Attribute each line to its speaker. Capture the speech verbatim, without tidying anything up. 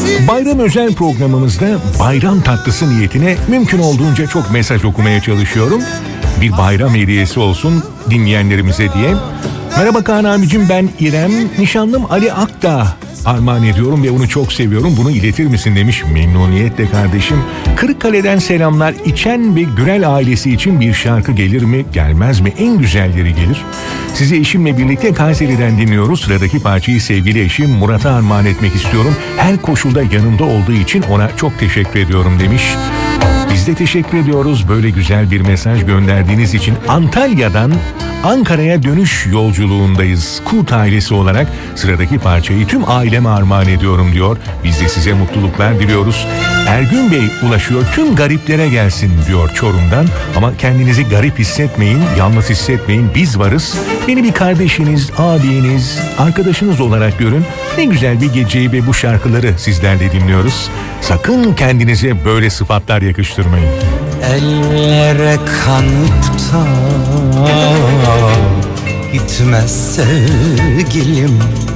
Speaker 1: Bayram özel programımızda bayram tatlısı niyetine mümkün olduğunca çok mesaj okumaya çalışıyorum. Bir bayram hediyesi olsun dinleyenlerimize diye. Merhaba Kaan abicim, ben İrem. Nişanlım Ali Akdağ armağan ediyorum ve onu çok seviyorum. Bunu iletir misin demiş. Memnuniyetle kardeşim. Kırıkkale'den selamlar. İçen ve Gürel ailesi için bir şarkı gelir mi? Gelmez mi? En güzelleri gelir. Sizi eşimle birlikte Kayseri'den dinliyoruz. Sıradaki parçayı sevgili eşim Murat'a armağan etmek istiyorum. Her koşulda yanımda olduğu için ona çok teşekkür ediyorum demiş. Biz de teşekkür ediyoruz böyle güzel bir mesaj gönderdiğiniz için. Antalya'dan Ankara'ya dönüş yolculuğundayız. Kurt ailesi olarak sıradaki parçayı tüm aileme armağan ediyorum diyor. Biz de size mutluluklar diliyoruz. Ergün Bey ulaşıyor, tüm gariplere gelsin diyor Çorum'dan. Ama kendinizi garip hissetmeyin, yalnız hissetmeyin, biz varız. Beni bir kardeşiniz, abiniz, arkadaşınız olarak görün. Ne güzel bir geceyi ve bu şarkıları sizlerle dinliyoruz. Sakın kendinize böyle sıfatlar yakıştırmayın.
Speaker 2: Ellere kanıp da gitmez sevgilim,